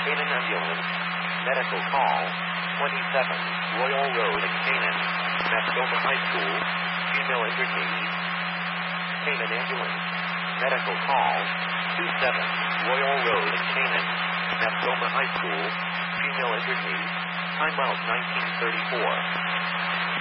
Canaan Ambulance. Medical call. 27 Royal Road in Canaan. Mascoma High School. Female injured knee. Canaan Ambulance. Medical call. 27 Royal Road in Canaan. Mascoma High School. Female injured knee. Time out 1934.